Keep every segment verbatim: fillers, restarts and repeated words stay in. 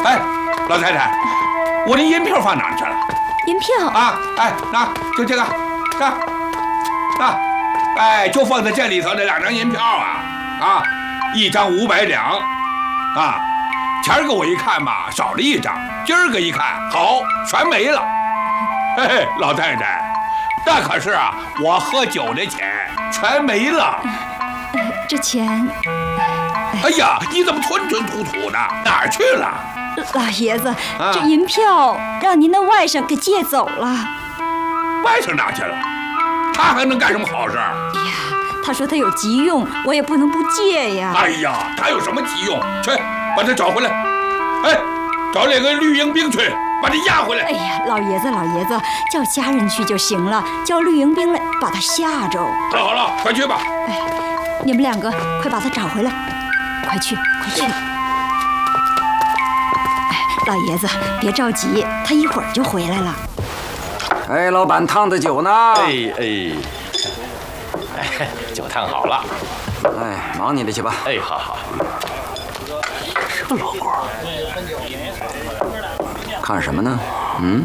哎，老太太，我的银票放哪去了？ 银票啊，哎，那就这个，这，啊，哎，就放在这里头的两张银票啊，啊，一张五百两，啊，前儿个我一看吧，少了一张，今儿个一看，好，全没了。嘿嘿，老太太，那可是啊，我喝酒的钱全没了。 这钱， 哎呀，你怎么吞吞吐吐的？哪儿去了？ 老爷子， 啊、 这银票让您的外甥给借走了。 外甥哪去了？他还能干什么好事？ 呀，他说他有急用，我也不能不借呀。 哎呀，他有什么急用？去，把他找回来。哎，找两个绿营兵去，把他押回来。 哎呀，老爷子，老爷子，叫家人去就行了，叫绿营兵来把他吓着。 好了好了，快去吧。 哎，你们两个快把他找回来，快去，快去。老爷子，别着急，他一会儿就回来了。 哎，老板烫的酒呢？ 哎哎，哎，酒烫好了。 哎，忙你的去吧。 哎，好好。这老锅， 看什么呢？嗯？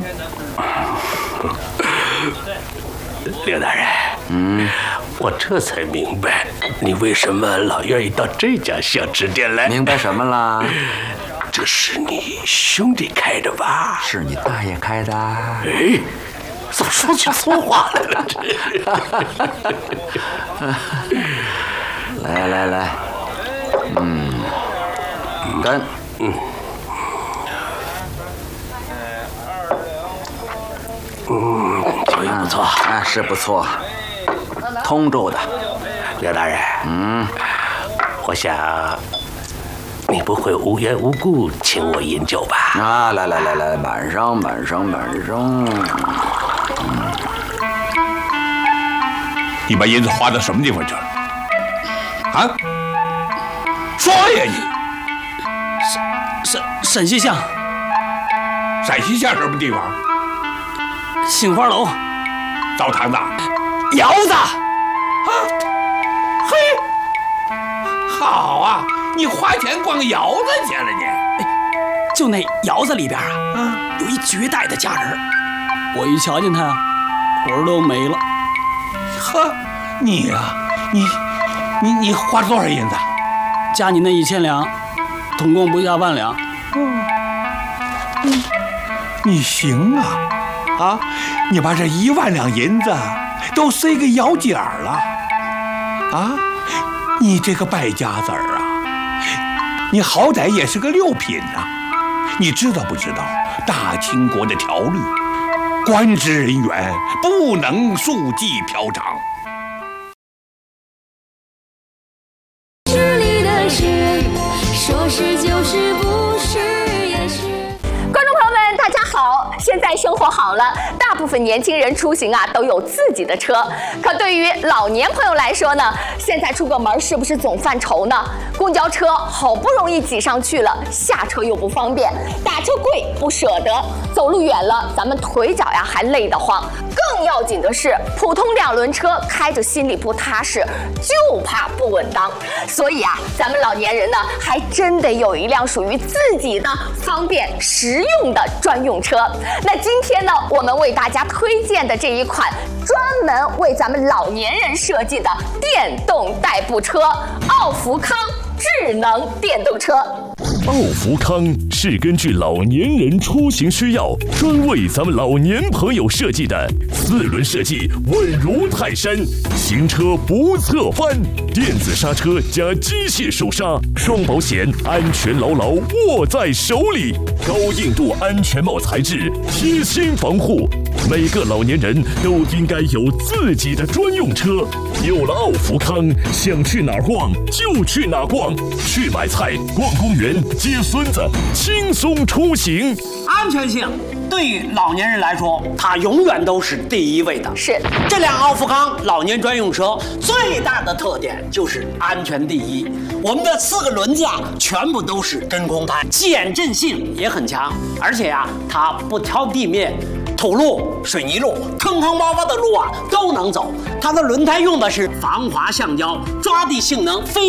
刘大人， 嗯， 我这才明白你为什么老愿意到这家小吃店来。 明白什么了？ 这是你兄弟开的吧？ 是你大爷开的。 哎，怎么说起错话来了？ 来来来，嗯，干， 嗯，嗯，酒也不错， 哎，是不错，通州的。 刘大人， 嗯， 我想。你不会无缘无故请我饮酒吧？ 啊，来来来来，满上满上满上。嗯， 你把银子花到什么地方去了？啊？说呀你！ 陕陕陕西巷。 陕西巷什么地方？ 杏花楼。 澡堂子。 窑子。啊， 嘿，好啊！你花钱逛窑子去了你？ 哎，就那窑子里边啊，嗯，有一绝代的佳人，我一瞧见她啊，魂儿都没了。 呵，你呀、啊，你你你花了多少银子？ 加你那一千两，总共不下万两。 嗯，你你行啊，啊，你把这一万两银子都塞给窑姐儿了，啊，你这个败家子儿啊！你好歹也是个六品啊！你知道不知道大清国的条律，官职人员不能溯纪嫖娼。 是你的事，说是就是，不是也是。 观众朋友们，大家好！现在生活好了，大部分年轻人出行啊都有自己的车，可对于老年朋友来说呢，现在出个门是不是总犯愁呢？公交车好不容易挤上去了，下车又不方便，打车贵不舍得，走路远了咱们腿脚呀还累得慌。更要紧的是，普通两轮车开着心里不踏实，就怕不稳当。所以啊，咱们老年人呢，还真得有一辆属于自己的方便实用的专用车。那今天呢，我们为大家推荐的这一款专门为咱们老年人设计的电动代步车——奥福康智能电动车。 奥福康是根据老年人出行需要，专为咱们老年朋友设计的，四轮设计稳如泰山，行车不侧翻，电子刹车加机械手刹，双保险，安全牢牢握在手里，高硬度安全帽材质，贴心防护。每个老年人都应该有自己的专用车。有了奥福康，想去哪儿逛就去哪儿逛，去买菜、逛公园、接孙子，轻松出行。 安全性对于老年人来说，它永远都是第一位的。 是这辆奥福康老年专用车最大的特点就是安全第一。我们的四个轮子啊，全部都是真空胎，减震性也很强，而且啊，它不挑地面。土路、水泥路、坑坑洼洼的路啊都能走。它的轮胎用的是防滑橡胶，抓地性能非